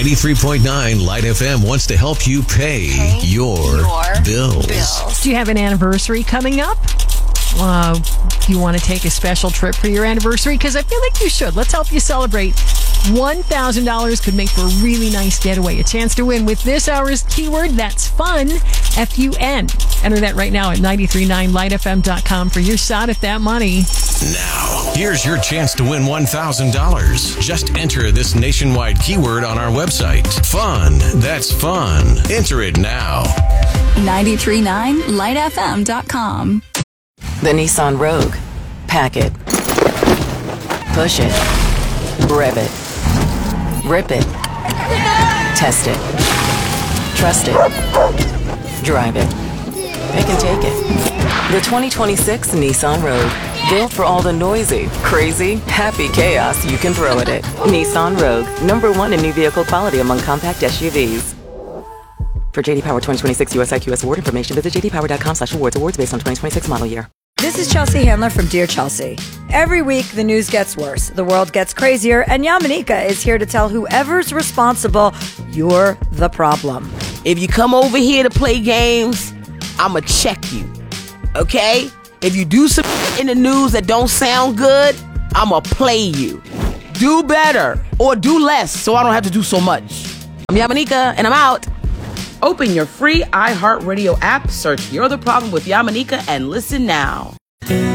93.9 Light FM wants to help you pay your bills. Do you have an anniversary coming up? Do you want to take a special trip for your anniversary? Because I feel like you should. Let's help you celebrate. $1,000 could make for a really nice getaway. A chance to win with this hour's keyword. That's fun. F-U-N. Enter that right now at 939lightfm.com for your shot at that money. Now, here's your chance to win $1,000. Just enter this nationwide keyword on our website. Fun. That's fun. Enter it now. 939lightfm.com. The Nissan Rogue. Pack it. Push it. Rev it. Rip it. Test it. Trust it. Drive it. Pick and take it. The 2026 Nissan Rogue. Built for all the noisy, crazy, happy chaos you can throw at it. Nissan Rogue. #1 in new vehicle quality among compact SUVs. For JD Power 2026 US IQS award information, visit jdpower.com/awards. Awards based on 2026 model year. This is Chelsea Handler from Dear Chelsea. Every week, the news gets worse, the world gets crazier, and Yamanika is here to tell whoever's responsible, you're the problem. If you come over here to play games, I'ma check you, okay? If you do some in the news that don't sound good, I'ma play you. Do better or do less so I don't have to do so much. I'm Yamanika, and I'm out. Open your free iHeartRadio app, search You're the Problem with Yamanika, and listen now.